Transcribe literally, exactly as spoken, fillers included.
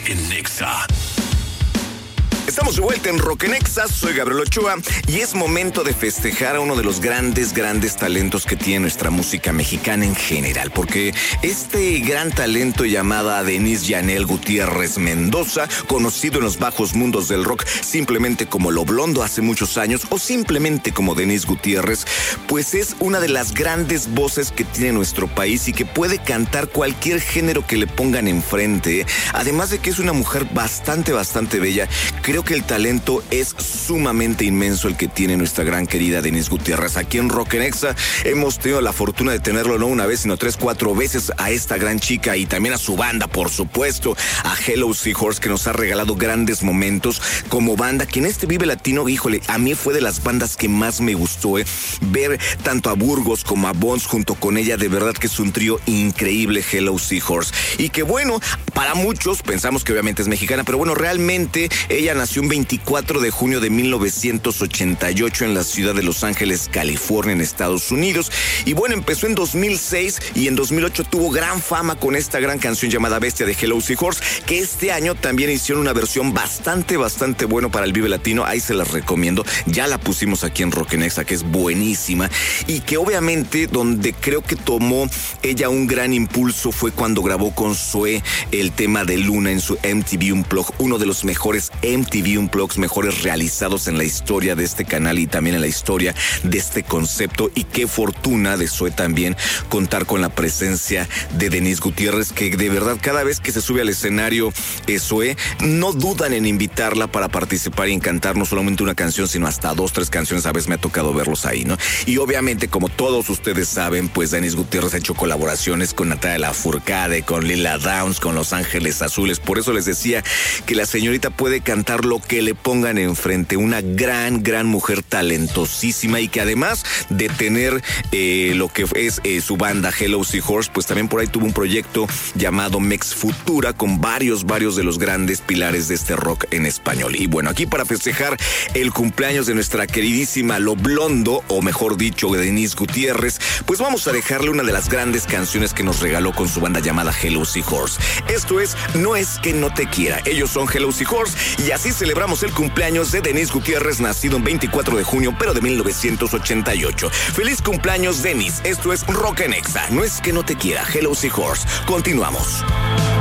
en Nexa. Estamos de vuelta en Rock en Exa, soy Gabriel Ochoa y es momento de festejar a uno de los grandes, grandes talentos que tiene nuestra música mexicana en general, porque este gran talento llamada Denise Yanel Gutiérrez Mendoza, conocido en los bajos mundos del rock simplemente como Lo Blondo hace muchos años o simplemente como Denise Gutiérrez, pues es una de las grandes voces que tiene nuestro país y que puede cantar cualquier género que le pongan enfrente, además de que es una mujer bastante, bastante bella. Creo que el talento es sumamente inmenso el que tiene nuestra gran querida Denise Gutiérrez. Aquí en Rock en Exa hemos tenido la fortuna de tenerlo no una vez, sino tres, cuatro veces a esta gran chica y también a su banda, por supuesto, a Hello Seahorse, que nos ha regalado grandes momentos como banda, que en este Vive Latino, híjole, a mí fue de las bandas que más me gustó, eh, ver tanto a Burgos como a Bones junto con ella, de verdad que es un trío increíble, Hello Seahorse. Y que bueno, para muchos pensamos que obviamente es mexicana, pero bueno, realmente ella nació un veinticuatro de junio de mil novecientos ochenta y ocho en la ciudad de Los Ángeles, California, en Estados Unidos. Y bueno, empezó en dos mil seis y en dos mil ocho tuvo gran fama con esta gran canción llamada Bestia de Hello Seahorse, que este año también hicieron una versión bastante, bastante bueno para el Vive Latino. Ahí se las recomiendo. Ya la pusimos aquí en Rock en Exa, que es buenísima. Y que obviamente donde creo que tomó ella un gran impulso fue cuando grabó con Zoé el tema de Luna en su M T V Unplugged, uno de los mejores M T V Unplugged mejores realizados en la historia de este canal y también en la historia de este concepto. Y qué fortuna de Zoé también contar con la presencia de Denise Gutiérrez, que de verdad cada vez que se sube al escenario eh, Zoé, no dudan en invitarla para participar y en cantar no solamente una canción, sino hasta dos, tres canciones. A veces me ha tocado verlos ahí, ¿no? Y obviamente, como todos ustedes saben, pues Denise Gutiérrez ha hecho colaboraciones con Natalia Lafourcade, con Lila Downs, con Los Ángeles Azules. Por eso les decía que la señorita puede cantar lo que le pongan enfrente. Una gran, gran mujer talentosísima y que además de tener eh, lo que es eh, su banda Hello Seahorse, pues también por ahí tuvo un proyecto llamado Mex Futura con varios, varios de los grandes pilares de este rock en español. Y bueno, aquí para festejar el cumpleaños de nuestra queridísima Lo Blondo, o mejor dicho, Denise Gutiérrez, pues vamos a dejarle una de las grandes canciones que nos regaló con su banda llamada Hello Seahorse. Esto es No es que no te quiera. Ellos son Hello Seahorse y así celebramos el cumpleaños de Denise Gutiérrez, nacido en veinticuatro de junio, pero de mil novecientos ochenta y ocho. Feliz cumpleaños, Denise. Esto es Rock en Exa. No es que no te quiera, Hello Seahorse. Continuamos.